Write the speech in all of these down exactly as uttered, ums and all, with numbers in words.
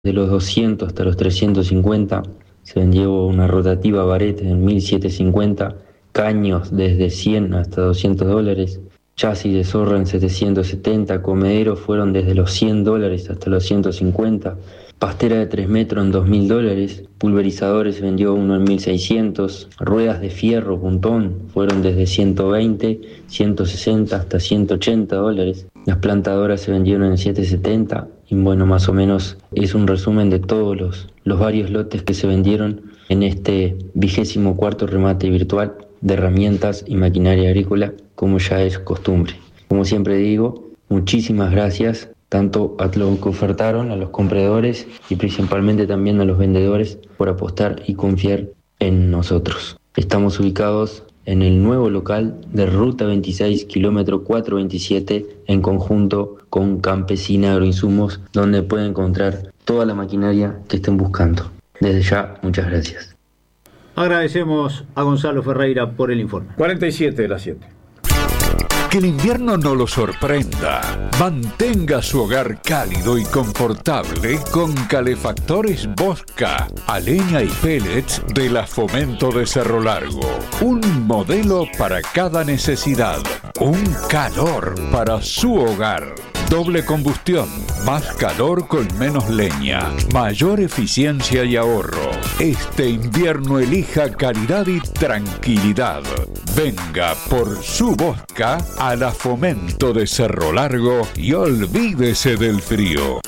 De los doscientos hasta los trescientos cincuenta se vendió una rotativa Barrett en mil setecientos cincuenta, caños desde cien hasta doscientos dólares, chasis de zorra en setecientos setenta, comederos fueron desde los cien dólares hasta los ciento cincuenta, pastera de tres metros en dos mil dólares, pulverizadores se vendió uno en mil seiscientos, ruedas de fierro puntón fueron desde ciento veinte, ciento sesenta hasta ciento ochenta dólares, las plantadoras se vendieron en setecientos setenta y bueno, más o menos es un resumen de todos los, los varios lotes que se vendieron en este vigésimo cuarto remate virtual de herramientas y maquinaria agrícola, como ya es costumbre. Como siempre digo, muchísimas gracias tanto a los que ofertaron, a los compradores y principalmente también a los vendedores por apostar y confiar en nosotros. Estamos ubicados en el nuevo local de Ruta veintiséis, kilómetro cuatrocientos veintisiete, en conjunto con Campesina Agroinsumos, donde pueden encontrar toda la maquinaria que estén buscando. Desde ya, muchas gracias. Agradecemos a Gonzalo Ferreira por el informe. cuarenta y siete de las siete. Que el invierno no lo sorprenda. Mantenga su hogar cálido y confortable con calefactores Bosca, a leña y pellets de la Fomento de Cerro Largo. Un modelo para cada necesidad. Un calor para su hogar. Doble combustión, más calor con menos leña, mayor eficiencia y ahorro. Este invierno elija calidad y tranquilidad. Venga por su Bosca a la Fomento de Cerro Largo y olvídese del frío.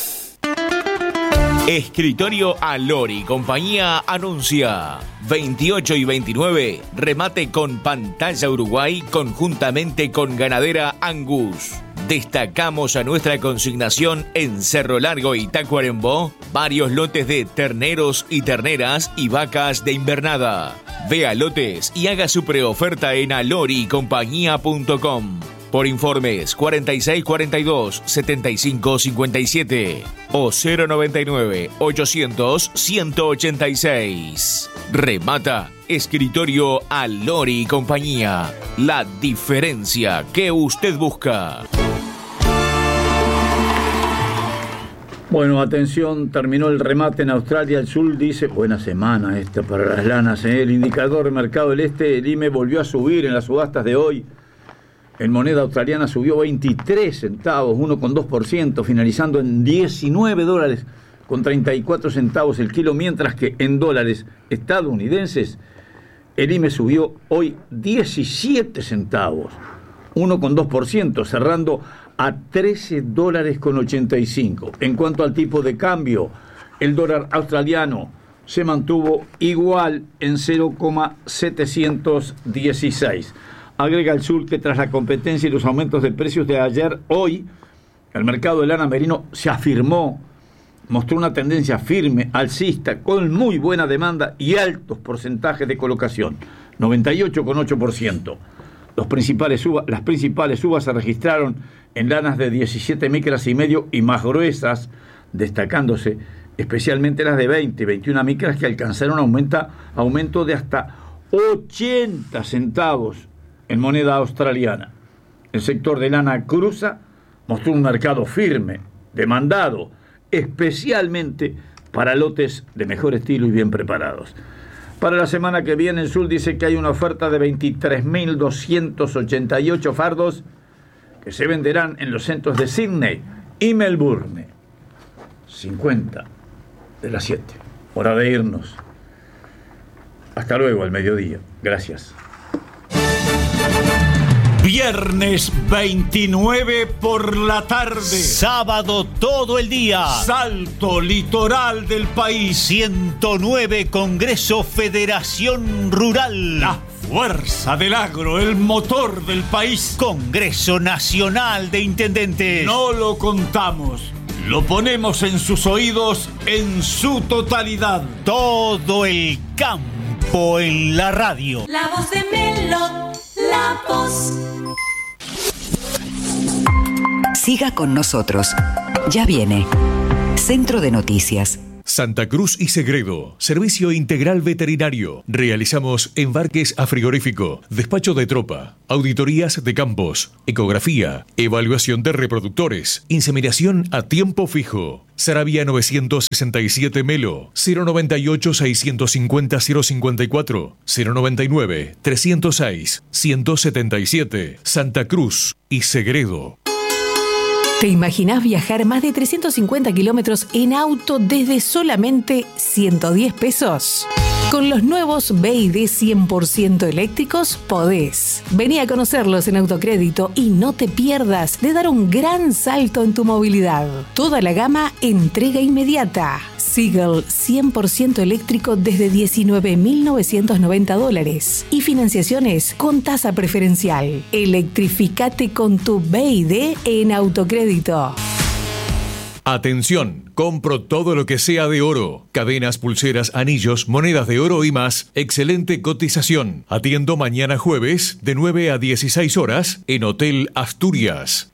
Escritorio Alori Compañía anuncia veintiocho y veintinueve, remate con pantalla Uruguay conjuntamente con Ganadera Angus. Destacamos a nuestra consignación en Cerro Largo y Tacuarembó varios lotes de terneros y terneras y vacas de invernada. Vea lotes y haga su preoferta en alori compañía punto com. Por informes cuarenta y seis cuarenta y dos setenta y cinco cincuenta y siete o cero noventa y nueve ochocientos ciento ochenta y seis. Remata Escritorio Alori Compañía. La diferencia que usted busca. Bueno, atención, terminó el remate en Australia. El Sur dice, buena semana esta para las lanas, ¿eh? El indicador de mercado del este, el I M E, volvió a subir en las subastas de hoy. En moneda australiana subió veintitrés centavos, uno coma dos por ciento, finalizando en diecinueve dólares con treinta y cuatro centavos el kilo, mientras que en dólares estadounidenses el I M E subió hoy diecisiete centavos, uno coma dos por ciento, cerrando a trece dólares con ochenta y cinco. En cuanto al tipo de cambio, el dólar australiano se mantuvo igual en cero coma setecientos dieciséis. Agrega el Sur que tras la competencia y los aumentos de precios de ayer, hoy, el mercado de lana merino se afirmó, mostró una tendencia firme, alcista, con muy buena demanda y altos porcentajes de colocación, noventa y ocho coma ocho por ciento. Los principales uvas, las principales uvas se registraron en lanas de diecisiete micras y medio y más gruesas, destacándose especialmente las de veinte y veintiuna micras que alcanzaron aumenta, aumento de hasta ochenta centavos en moneda australiana. El sector de lana cruza mostró un mercado firme, demandado, especialmente para lotes de mejor estilo y bien preparados. Para la semana que viene, el Sur dice que hay una oferta de veintitrés mil doscientos ochenta y ocho fardos que se venderán en los centros de Sydney y Melbourne. cincuenta de las siete. Hora de irnos. Hasta luego, al mediodía. Gracias. Viernes veintinueve por la tarde. Sábado todo el día. Salto litoral del país. ciento nueve Congreso Federación Rural. La fuerza del agro, el motor del país. Congreso Nacional de Intendentes. No lo contamos, lo ponemos en sus oídos en su totalidad. Todo el campo en la radio. La voz de Melo, la voz. Siga con nosotros. Ya viene Centro de Noticias. Santa Cruz y Segredo, servicio integral veterinario. Realizamos embarques a frigorífico, despacho de tropa, auditorías de campos, ecografía, evaluación de reproductores, inseminación a tiempo fijo. Saravia novecientos sesenta y siete Melo, cero noventa y ocho, seiscientos cincuenta, cero cincuenta y cuatro, cero noventa y nueve, trescientos seis, ciento setenta y siete, Santa Cruz y Segredo. ¿Te imaginás viajar más de trescientos cincuenta kilómetros en auto desde solamente ciento diez pesos? Con los nuevos B Y D cien por ciento eléctricos podés. Vení a conocerlos en Autocrédito y no te pierdas de dar un gran salto en tu movilidad. Toda la gama entrega inmediata. Seagull cien por ciento eléctrico desde diecinueve mil novecientos noventa dólares y financiaciones con tasa preferencial. Electrificate con tu B Y D en Autocrédito. Atención, compro todo lo que sea de oro. Cadenas, pulseras, anillos, monedas de oro y más. Excelente cotización. Atiendo mañana jueves de nueve a dieciséis horas en Hotel Asturias.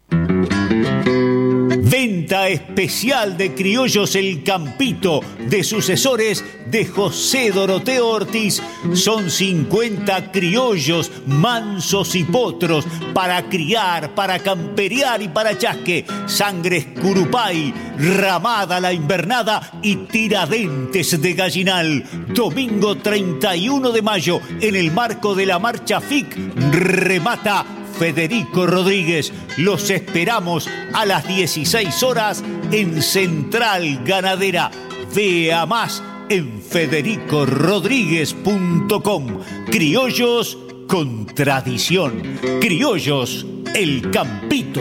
Venta especial de Criollos El Campito, de sucesores de José Doroteo Ortiz. Son cincuenta criollos, mansos y potros, para criar, para camperear y para chasque. Sangres curupay, ramada la invernada y tiradentes de gallinal. Domingo treinta y uno de mayo, en el marco de la marcha F I C, remata Federico Rodríguez. Los esperamos a las dieciséis horas en Central Ganadera. Vea más en federico rodríguez punto com. Criollos con tradición. Criollos El Campito.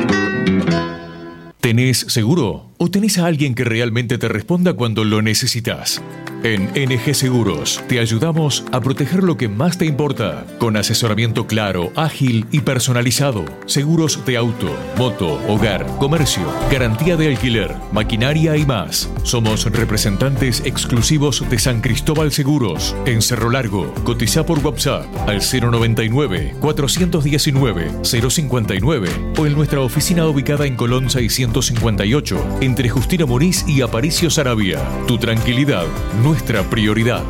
¿Tenés seguro? ¿O tenés a alguien que realmente te responda cuando lo necesitas? En N G Seguros te ayudamos a proteger lo que más te importa, con asesoramiento claro, ágil y personalizado. Seguros de auto, moto, hogar, comercio, garantía de alquiler, maquinaria y más. Somos representantes exclusivos de San Cristóbal Seguros, en Cerro Largo. Cotiza por WhatsApp al cero noventa y nueve, cuatrocientos diecinueve, cero cincuenta y nueve o en nuestra oficina ubicada en Colón seiscientos cincuenta y ocho, entre Justino Moriz y Aparicio Saravia. Tu tranquilidad, nuestra prioridad.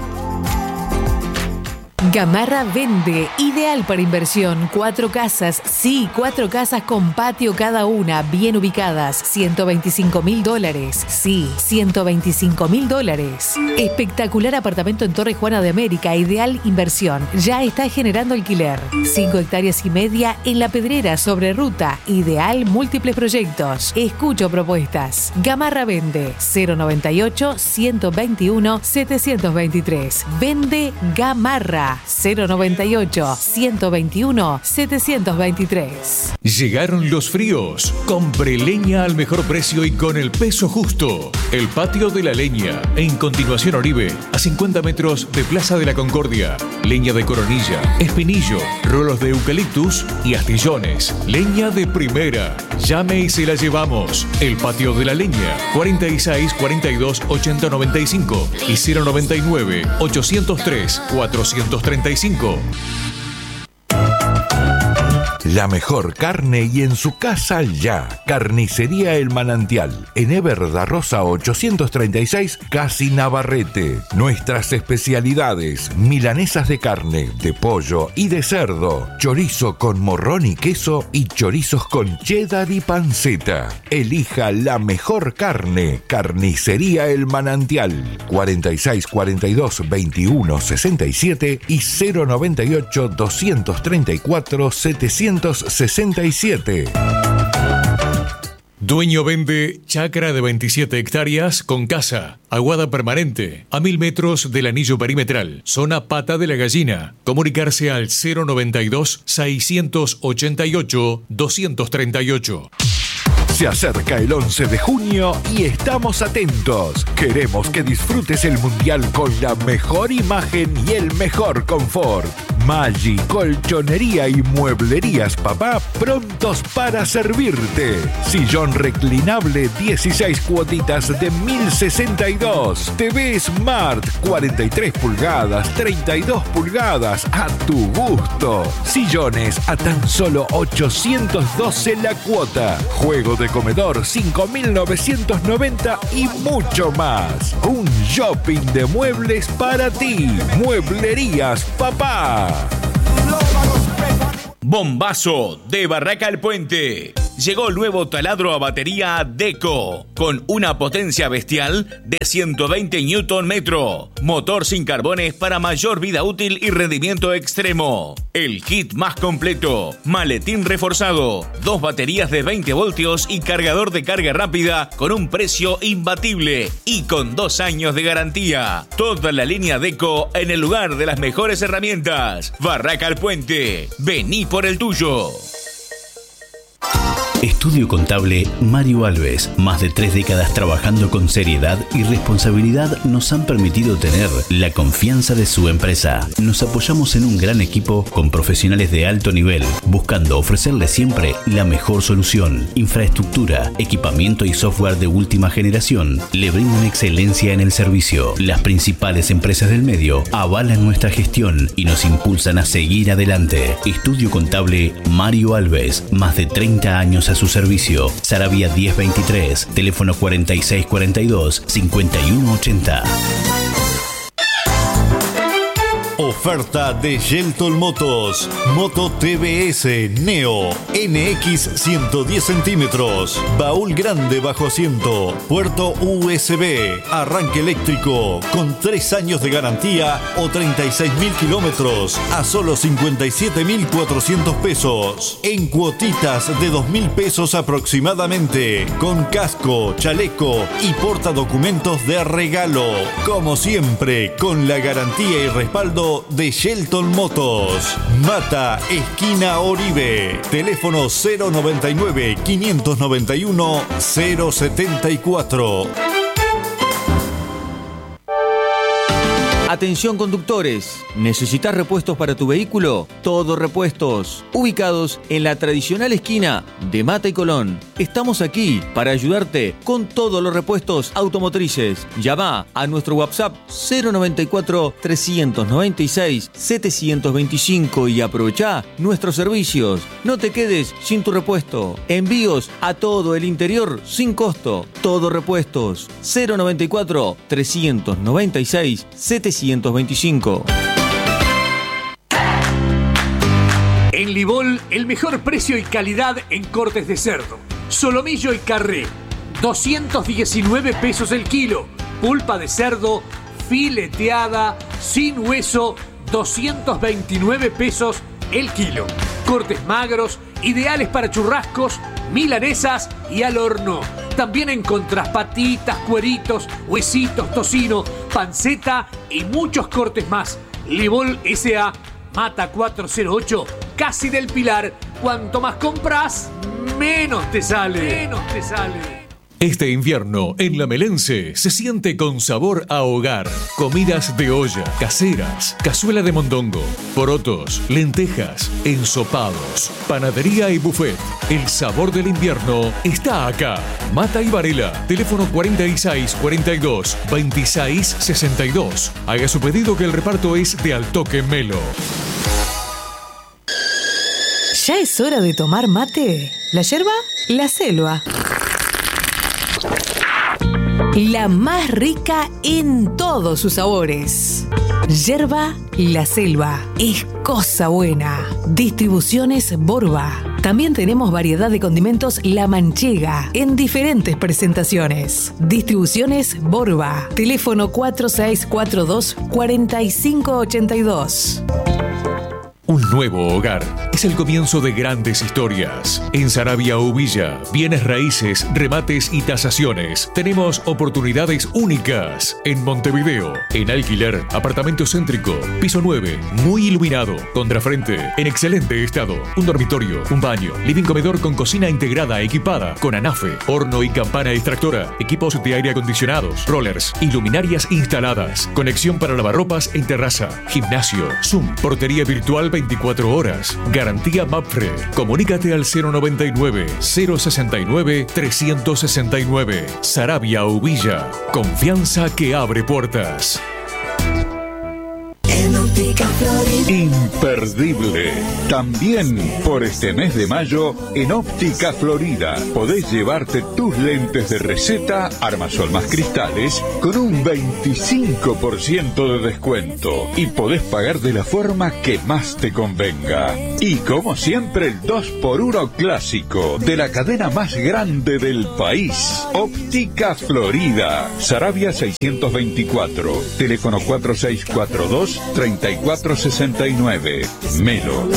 Gamarra vende, ideal para inversión. Cuatro casas, sí, cuatro casas con patio cada una, bien ubicadas. ciento veinticinco mil dólares, sí, ciento veinticinco mil dólares. Espectacular apartamento en Torre Juana de América, ideal inversión. Ya está generando alquiler. Cinco hectáreas y media en La Pedrera, sobre ruta. Ideal múltiples proyectos. Escucho propuestas. Gamarra vende, cero noventa y ocho, ciento veintiuno, setecientos veintitrés. Vende Gamarra. cero noventa y ocho, ciento veintiuno, setecientos veintitrés. Llegaron los fríos. Compre leña al mejor precio y con el peso justo. El Patio de la Leña, en continuación Oribe, a cincuenta metros de Plaza de la Concordia. Leña de coronilla, espinillo, rolos de eucaliptus y astillones. Leña de primera. Llame y se la llevamos. El Patio de la Leña, cuarenta y seis, cuarenta y dos, ochenta, noventa y cinco y cero noventa y nueve, ochocientos tres, cuatrocientos treinta y cinco. La mejor carne y en su casa ya. Carnicería El Manantial. En Eber da Rosa ochocientos treinta y seis, Casi Navarrete. Nuestras especialidades: milanesas de carne, de pollo y de cerdo. Chorizo con morrón y queso y chorizos con cheddar y panceta. Elija la mejor carne. Carnicería El Manantial. cuarenta y seis, cuarenta y dos, veintiuno, sesenta y siete y cero noventa y ocho, doscientos treinta y cuatro, setecientos sesenta y siete. Dueño vende chacra de veintisiete hectáreas con casa, aguada permanente, a mil metros del anillo perimetral, zona Pata de la Gallina. Comunicarse al cero noventa y dos, seiscientos ochenta y ocho, doscientos treinta y ocho. Se acerca el once de junio y estamos atentos. Queremos que disfrutes el Mundial con la mejor imagen y el mejor confort. Maggi, Colchonería y Mueblerías Papá, prontos para servirte. Sillón reclinable, dieciséis cuotitas de mil sesenta y dos. T V Smart, cuarenta y tres pulgadas, treinta y dos pulgadas, a tu gusto. Sillones a tan solo ochocientos doce la cuota. Juego de comedor, cinco mil novecientos noventa y mucho más. Un shopping de muebles para ti. Mueblerías Papá. Bombazo de Barraca al Puente. Llegó el nuevo taladro a batería Deco, con una potencia bestial de ciento veinte newton metro, motor sin carbones para mayor vida útil y rendimiento extremo. El kit más completo, maletín reforzado, dos baterías de veinte voltios y cargador de carga rápida con un precio imbatible y con dos años de garantía. Toda la línea Deco en el lugar de las mejores herramientas. Barraca al Puente, vení por el tuyo. Estudio Contable Mario Alves. Más de tres décadas trabajando con seriedad y responsabilidad nos han permitido tener la confianza de su empresa. Nos apoyamos en un gran equipo con profesionales de alto nivel, buscando ofrecerle siempre la mejor solución. Infraestructura, equipamiento y software de última generación le brindan excelencia en el servicio. Las principales empresas del medio avalan nuestra gestión y nos impulsan a seguir adelante. Estudio Contable Mario Alves. Más de treinta años a su servicio. Saravia diez veintitrés, teléfono cuarenta y seis cuarenta y dos, cincuenta y uno ochenta. Oferta de Yeltol Motos. Moto T V S Neo N X ciento diez centímetros. Baúl grande bajo asiento. Puerto U S B. Arranque eléctrico. Con tres años de garantía o treinta y seis mil kilómetros. A solo cincuenta y siete mil cuatrocientos pesos. En cuotitas de dos mil pesos aproximadamente. Con casco, chaleco y portadocumentos de regalo. Como siempre, con la garantía y respaldo de Yeltol Motos. Mata, esquina Oribe. Teléfono cero noventa y nueve, quinientos noventa y uno, cero setenta y cuatro. Atención conductores, ¿necesitas repuestos para tu vehículo? Todo Repuestos, ubicados en la tradicional esquina de Mata y Colón. Estamos aquí para ayudarte con todos los repuestos automotrices. Llama a nuestro WhatsApp cero noventa y cuatro, trescientos noventa y seis, setecientos veinticinco y aprovecha nuestros servicios. No te quedes sin tu repuesto. Envíos a todo el interior sin costo. Todo Repuestos, cero noventa y cuatro, trescientos noventa y seis, setecientos veinticinco. En Libol, el mejor precio y calidad en cortes de cerdo. Solomillo y carré, doscientos diecinueve pesos el kilo. Pulpa de cerdo fileteada, sin hueso, doscientos veintinueve pesos el kilo. Cortes magros, ideales para churrascos, milanesas y al horno. También encontrás patitas, cueritos, huesitos, tocino, panceta y muchos cortes más. Libol S A, Mata cuatrocientos ocho, Casi del Pilar. Cuanto más compras, menos te sale. Menos te sale. Este invierno, en La Melense, se siente con sabor a hogar. Comidas de olla, caseras, cazuela de mondongo, porotos, lentejas, ensopados, panadería y buffet. El sabor del invierno está acá. Mata y Varela, teléfono cuarenta y seis, cuarenta y dos, veintiséis, sesenta y dos. Haga su pedido que el reparto es de Al Toque Melo. ¿Ya es hora de tomar mate? ¿La yerba? La selva. La más rica en todos sus sabores. Yerba La Selva. Es cosa buena. Distribuciones Borba. También tenemos variedad de condimentos La Manchega en diferentes presentaciones. Distribuciones Borba. Teléfono cuatro seis cuatro dos, cuatro cinco ocho dos. Un nuevo hogar es el comienzo de grandes historias. En Sarabia Ubilla, bienes raíces, remates y tasaciones. Tenemos oportunidades únicas. En Montevideo, en alquiler, apartamento céntrico, piso nueve, muy iluminado, contrafrente, en excelente estado. Un dormitorio, un baño, living comedor con cocina integrada equipada, con anafe, horno y campana extractora, equipos de aire acondicionados, rollers, iluminarias instaladas, conexión para lavarropas en terraza, gimnasio, Zoom, portería virtual veinticuatro horas. Garantía Mapfre. Comunícate al cero noventa y nueve, cero sesenta y nueve, trescientos sesenta y nueve. Sarabia Ubilla. Confianza que abre puertas. Imperdible. También por este mes de mayo en Óptica Florida podés llevarte tus lentes de receta, armasol más cristales con un veinticinco por ciento de descuento y podés pagar de la forma que más te convenga. Y como siempre el dos por uno clásico de la cadena más grande del país, Óptica Florida, Sarabia seiscientos veinticuatro, teléfono cuatro seis cuatro dos, tres cuatro seis nueve. Melo.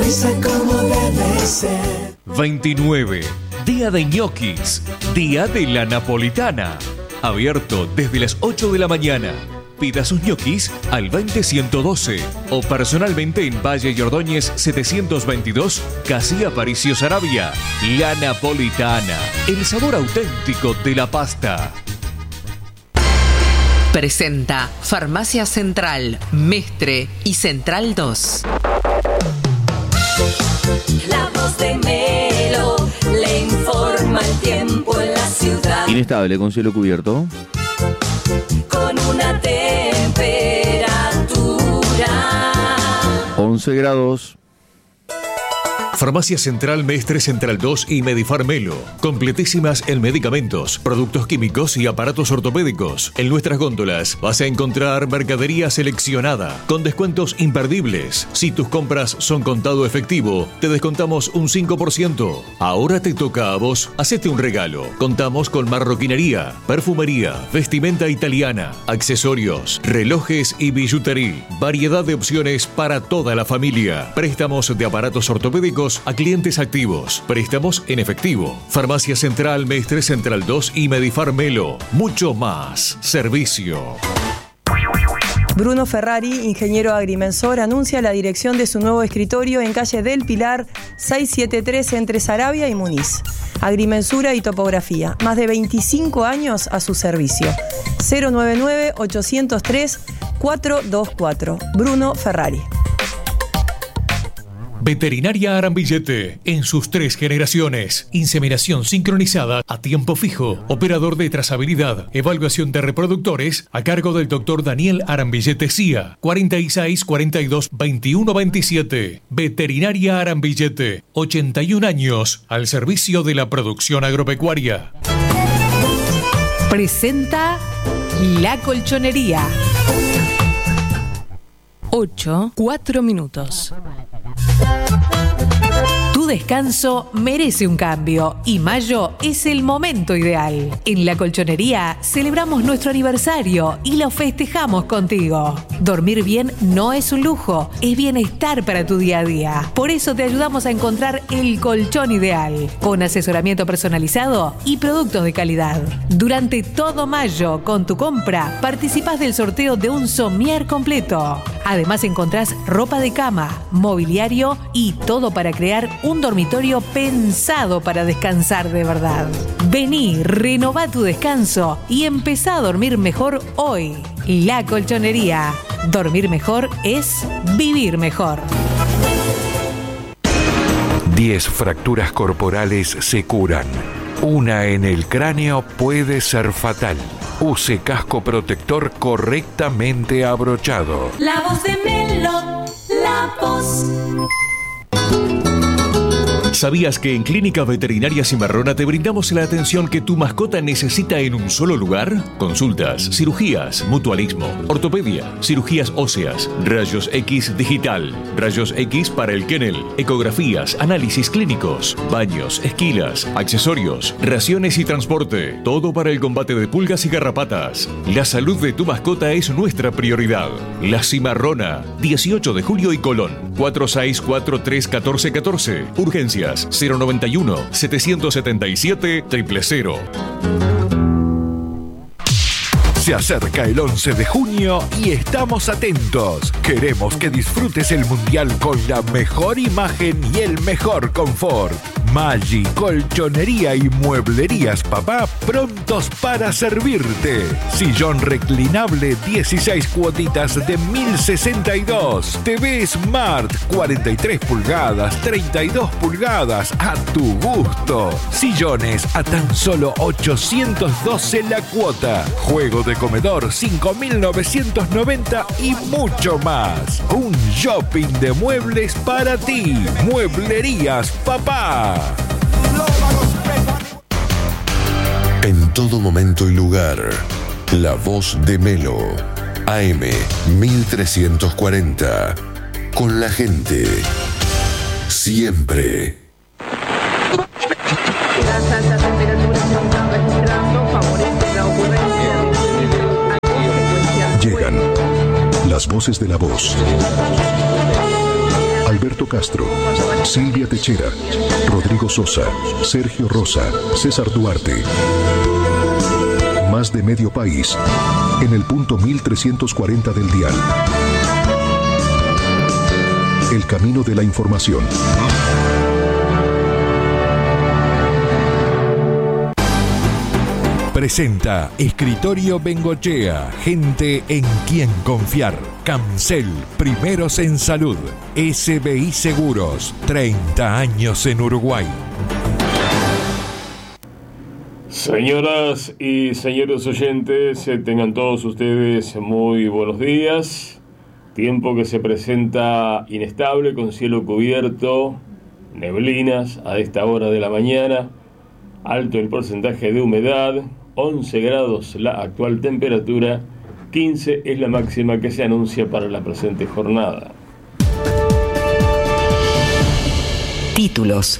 veintinueve. Día de ñoquis. Día de la napolitana. Abierto desde las ocho de la mañana. Pida sus ñoquis al veinte ciento doce o personalmente en Valle y Ordóñez setecientos veintidós, casi Aparicio Sarabia. La napolitana. El sabor auténtico de la pasta. Presenta Farmacia Central, Mestre y Central dos. La voz de Melo le informa el tiempo en la ciudad. Inestable, con cielo cubierto. Con una temperatura once grados. Farmacia Central Mestre Central dos y Medifarmelo. Completísimas en medicamentos, productos químicos y aparatos ortopédicos. En nuestras góndolas vas a encontrar mercadería seleccionada con descuentos imperdibles. Si tus compras son contado efectivo, te descontamos un cinco por ciento. Ahora te toca a vos. Hacete un regalo. Contamos con marroquinería, perfumería, vestimenta italiana, accesorios, relojes y billutería. Variedad de opciones para toda la familia. Préstamos de aparatos ortopédicos a clientes activos. Préstamos en efectivo. Farmacia Central Mestre Central dos y Medifarmelo. Mucho más servicio. Bruno Ferrari, ingeniero agrimensor, anuncia la dirección de su nuevo escritorio en calle del Pilar seiscientos setenta y tres entre Sarabia y Muniz. Agrimensura y topografía. Más de veinticinco años a su servicio. cero noventa y nueve, ochocientos tres, cuatrocientos veinticuatro. Bruno Ferrari. Veterinaria Arambillete, en sus tres generaciones. Inseminación sincronizada a tiempo fijo. Operador de trazabilidad. Evaluación de reproductores a cargo del doctor Daniel Arambillete C I A. cuarenta y seis, cuarenta y dos, veintiuno, veintisiete. Veterinaria Arambillete. ochenta y un años al servicio de la producción agropecuaria. Presenta La Colchonería. ocho, cuatro minutos. Tu descanso merece un cambio y mayo es el momento ideal. En La Colchonería celebramos nuestro aniversario y lo festejamos contigo. Dormir bien no es un lujo, es bienestar para tu día a día. Por eso te ayudamos a encontrar el colchón ideal, con asesoramiento personalizado y productos de calidad. Durante todo mayo, con tu compra, participás del sorteo de un somier completo. Además encontrás ropa de cama, mobiliario y todo para crear un dormitorio pensado para descansar de verdad. Vení, renová tu descanso y empezá a dormir mejor hoy. La Colchonería. Dormir mejor es vivir mejor. diez fracturas corporales se curan. Una en el cráneo puede ser fatal. Use casco protector correctamente abrochado. La voz de Melo, la voz. ¿Sabías que en Clínica Veterinaria Cimarrona te brindamos la atención que tu mascota necesita en un solo lugar? Consultas, cirugías, mutualismo, ortopedia, cirugías óseas, rayos X digital, rayos X para el kennel, ecografías, análisis clínicos, baños, esquilas, accesorios, raciones y transporte. Todo para el combate de pulgas y garrapatas. La salud de tu mascota es nuestra prioridad. La Cimarrona, dieciocho de julio y Colón, cuatro seis cuatro tres uno cuatro uno cuatro. Urgencias cero noventa y uno, setecientos setenta y siete, cero cero cero. Se acerca el once de junio y estamos atentos. Queremos que disfrutes el Mundial con la mejor imagen y el mejor confort. Maggi, Colchonería y Mueblerías Papá prontos para servirte. Sillón reclinable dieciséis cuotitas de mil sesenta y dos. T V Smart cuarenta y tres pulgadas, treinta y dos pulgadas a tu gusto. Sillones a tan solo ochocientos doce la cuota. Juego de comedor cinco mil novecientos noventa y mucho más. Un shopping de muebles para ti. Mueblerías Papá. En todo momento y lugar, la voz de Melo, A M mil trescientos cuarenta, con la gente, siempre. Las altas temperaturas se están registrando, favorecen la ocurrencia de Llegan las voces de la voz. Alberto Castro, Silvia Techera, Rodrigo Sosa, Sergio Rosa, César Duarte. Más de medio país en el punto mil trescientos cuarenta del dial. El camino de la información. Presenta Escritorio Bengochea, gente en quien confiar. Camcel, primeros en salud. S B I Seguros, treinta años en Uruguay. Señoras y señores oyentes, tengan todos ustedes muy buenos días. Tiempo que se presenta inestable, con cielo cubierto, neblinas a esta hora de la mañana, alto el porcentaje de humedad, once grados la actual temperatura, quince es la máxima que se anuncia para la presente jornada. Títulos.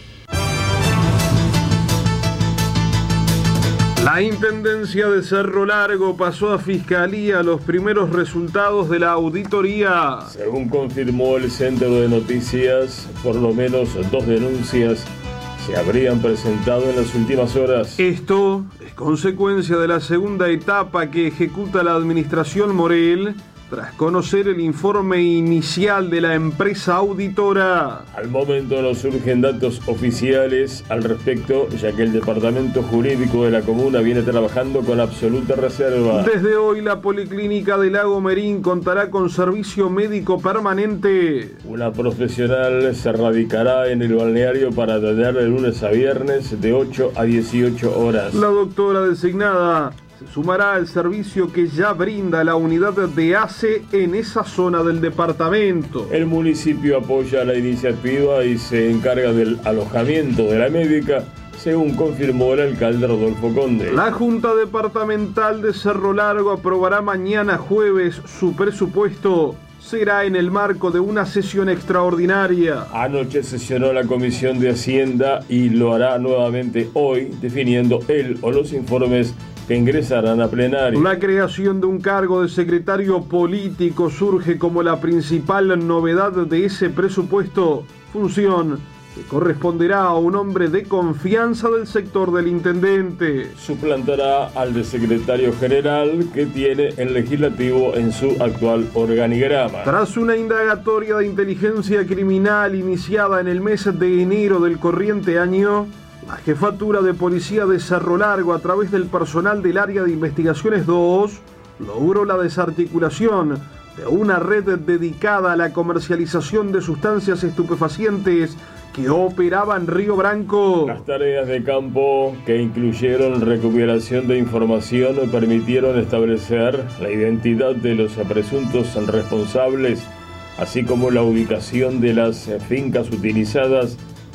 La Intendencia de Cerro Largo pasó a Fiscalía los primeros resultados de la auditoría. Según confirmó el Centro de Noticias, por lo menos dos denuncias se habrían presentado en las últimas horas. Esto es consecuencia de la segunda etapa que ejecuta la administración Morel tras conocer el informe inicial de la empresa auditora. Al momento no surgen datos oficiales al respecto, ya que el departamento jurídico de la comuna viene trabajando con absoluta reserva. Desde hoy la Policlínica de Lago Merín contará con servicio médico permanente. Una profesional se radicará en el balneario para atender de lunes a viernes de ocho a dieciocho horas. La doctora designada se sumará al servicio que ya brinda la unidad de A C E en esa zona del departamento. El municipio apoya la iniciativa y se encarga del alojamiento de la médica, según confirmó el alcalde Rodolfo Conde. La Junta Departamental de Cerro Largo aprobará mañana jueves su presupuesto. Será en el marco de una sesión extraordinaria. Anoche sesionó la Comisión de Hacienda y lo hará nuevamente hoy, definiendo él o los informes que ingresarán a plenario. La creación de un cargo de secretario político surge como la principal novedad de ese presupuesto, función que corresponderá a un hombre de confianza del sector del intendente. Suplantará al de secretario general que tiene el legislativo en su actual organigrama. Tras una indagatoria de inteligencia criminal iniciada en el mes de enero del corriente año, la Jefatura de Policía de Cerro Largo, a través del personal del Área de Investigaciones dos, logró la desarticulación de una red dedicada a la comercialización de sustancias estupefacientes que operaba en Río Branco. Las tareas de campo, que incluyeron recuperación de información, permitieron establecer la identidad de los presuntos responsables, así como la ubicación de las fincas utilizadas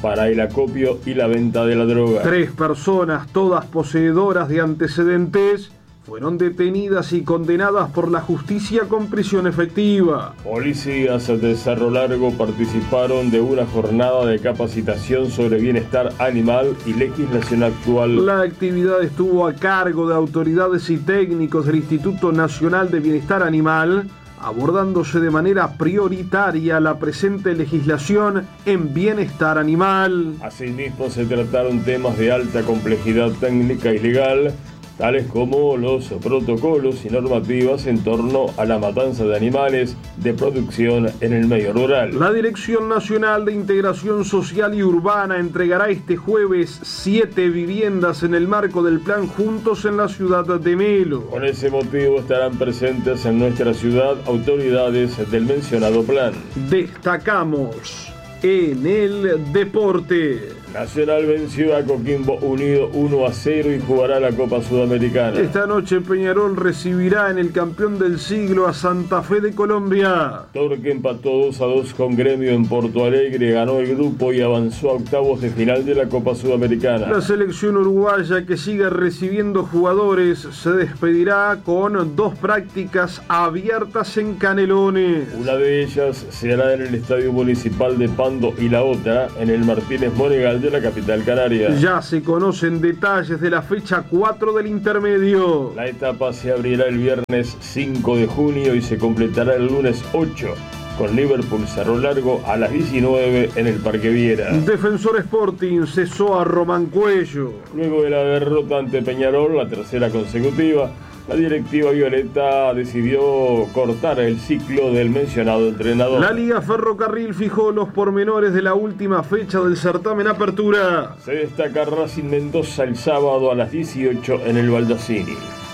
para el acopio y la venta de la droga. Tres personas, todas poseedoras de antecedentes, fueron detenidas y condenadas por la justicia con prisión efectiva. Policías de Cerro Largo participaron de una jornada de capacitación sobre bienestar animal y legislación actual. La actividad estuvo a cargo de autoridades y técnicos del Instituto Nacional de Bienestar Animal, abordándose de manera prioritaria la presente legislación en bienestar animal. Asimismo, se trataron temas de alta complejidad técnica y legal, tales como los protocolos y normativas en torno a la matanza de animales de producción en el medio rural. La Dirección Nacional de Integración Social y Urbana entregará este jueves siete viviendas en el marco del plan Juntos en la ciudad de Melo. Con ese motivo estarán presentes en nuestra ciudad autoridades del mencionado plan. Destacamos en el deporte. Nacional venció a Coquimbo Unido uno a cero y jugará la Copa Sudamericana. Esta noche Peñarol recibirá en el campeón del siglo a Santa Fe de Colombia. Torque empató dos a dos con Gremio en Porto Alegre, ganó el grupo y avanzó a octavos de final de la Copa Sudamericana. La selección uruguaya, que sigue recibiendo jugadores, se despedirá con dos prácticas abiertas en Canelones. Una de ellas se hará en el Estadio Municipal de Pando y la otra en el Martínez Monegal de la capital canaria. Ya se conocen detalles de la fecha cuatro del intermedio. La etapa se abrirá el viernes cinco de junio y se completará el lunes ocho con Liverpool Cerro Largo a las diecinueve en el Parque Viera. Defensor Sporting cesó a Román Cuello. Luego de la derrota ante Peñarol, la tercera consecutiva, la directiva violeta decidió cortar el ciclo del mencionado entrenador. La Liga Ferrocarril fijó los pormenores de la última fecha del certamen Apertura. Se destaca Racing Mendoza el sábado a las dieciocho en el Baldacini.